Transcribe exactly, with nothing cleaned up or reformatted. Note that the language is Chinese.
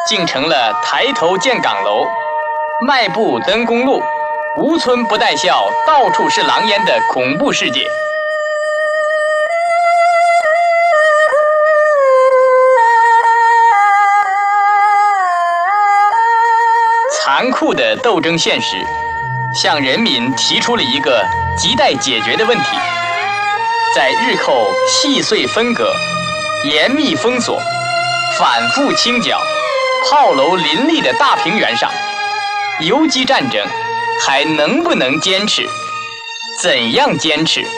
竟成了抬头见岗楼，迈步登公路，无村不带笑，到处是狼烟的恐怖世界。残酷的斗争现实，向人民提出了一个亟待解决的问题：在日后细碎分割、严密封锁、反复清剿、炮楼林立的大平原上，游击战争还能不能坚持？怎样坚持？